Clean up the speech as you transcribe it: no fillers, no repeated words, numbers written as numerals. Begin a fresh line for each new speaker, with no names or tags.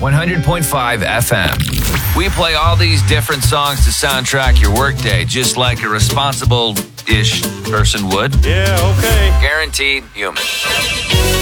100.5 FM. We play all these different songs to soundtrack your workday, just like a responsible-ish person would.
Yeah, okay.
Guaranteed human.